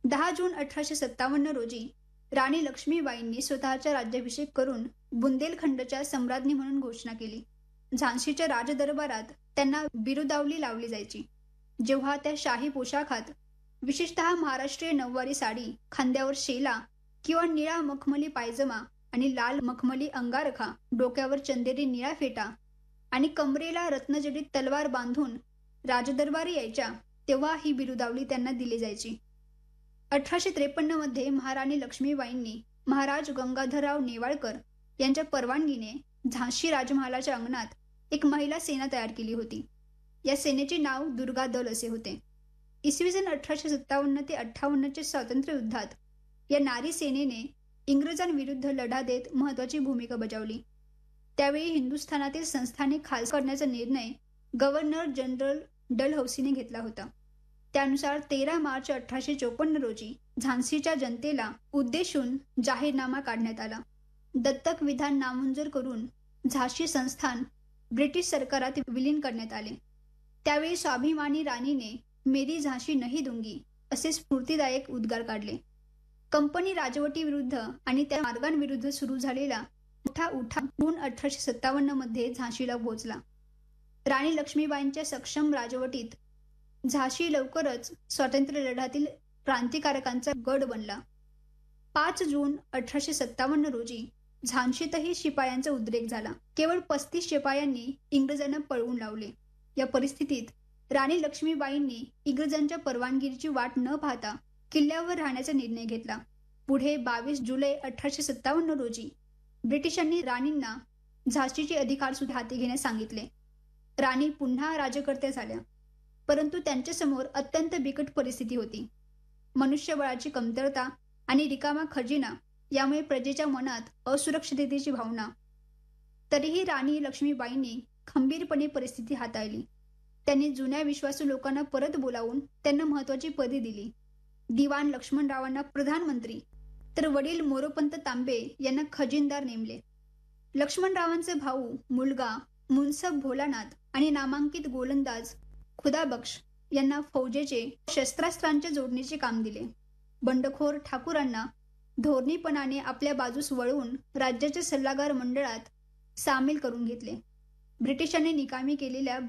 10 जून 1857 रोजी राणी लक्ष्मीबाईंनी स्वतःचा राज्याभिषेक करून बुंदेलखंडच्या सम्राज्ञी म्हणून घोषणा केली. झाशीच्या राजदरबारात त्यांना बिरुदावली लावली जायची. जेव्हा त्या शाही पोशाखात, विशेषतः महाराष्ट्रीय नऊवारी साडी, खांद्यावर शेला किंवा निळा मखमली पायजमा आणि लाल मखमली अंगारखा, डोक्यावर चंदेरी निळा फेटा आणि कमरेला रत्नजडित तलवार बांधून राजदरबारी यायच्या, तेव्हा ही बिरुदावली त्यांना दिली जायची. 1853 मध्ये महाराणी लक्ष्मीबाईंनी महाराज गंगाधरराव नेवाळकर यांच्या परवानगीने झाशी राजमहालाच्या अंगणात एक महिला सेना तयार केली होती. या सेनेचे नाव दुर्गा दल असे होते. इसवी सन 1857 ते 58 स्वातंत्र्य युद्धात या नारी सेनेने इंग्रजांविरुद्ध लढा देत महत्वाची भूमिका बजावली. त्यावेळी हिंदुस्थानातील संस्थाने खालसा करण्याचा निर्णय गव्हर्नर जनरल डलहौसीने घेतला होता. त्यानुसार 13 मार्च 1854 रोजी झाशीच्या जनतेला उद्देशून जाहीरनामा काढण्यात आला. दत्तक विधान नामंजूर करून झाशी संस्थान ब्रिटिश सरकारात विलीन करण्यात आले. त्यावेळी स्वाभिमानी राणीने मेरी झाशी नहीं दूंगी असे स्फूर्तिदायक उद्गार काढले. कंपनी राजवटीविरुद्ध आणि त्या मार्गांविरुद्ध सुरू झालेला मोठा उठाव जून 1857 मध्ये झाशीला पोहोचला. राणी लक्ष्मीबाईंच्या सक्षम राजवटीत झाशी लवकरच स्वातंत्र्य लढ्यातील क्रांतिकारकांचा गड बनला. 5 जून 1857 रोजी झाशीतही शिपायांचा उद्रेक झाला. केवळ 35 शिपायांनी इंग्रजांना पळवून लावले. या परिस्थितीत राणी लक्ष्मीबाईंनी इंग्रजांच्या परवानगीची वाट न पाहता किल्ल्यावर राहण्याचा निर्णय घेतला. पुढे 22 जुलै 1857 रोजी ब्रिटिशांनी राणींना झाशीचे अधिकार सुद्धा हाती घेण्यास सांगितले. राणी पुन्हा राजकर्त्या झाल्या, परंतु त्यांच्यासमोर अत्यंत बिकट परिस्थिती होती. मनुष्यबळाची कमतरता आणि रिकामा खजिना यामुळे प्रजेच्या मनात असुरक्षिततेची भावना. तरीही राणी लक्ष्मीबाईंनी खंबीरपणे परिस्थिती हाताळली. त्यांनी जुन्या विश्वासू लोकांना परत बोलावून त्यांना महत्वाची पदे दिली. दिवाण लक्ष्मणरावांना प्रधानमंत्री तर वडील मोरोपंत तांबे यांना खजिनदार नेमले. लक्ष्मणरावांचे भाऊ, मुलगा मुन्सब भोलानाथ आणि नामांकित गोलंदाज खुदाबक्ष यांना फौजेचे शस्त्रास्त्रांच्या जोडणीचे काम दिले. बंडखोर ठाकूरांना धोरणीपणाने आपल्या बाजूस वळवून राज्याच्या सल्लागार मंडळात सामील करून घेतले. ब्रिटिशांनी निकामी केलेल्या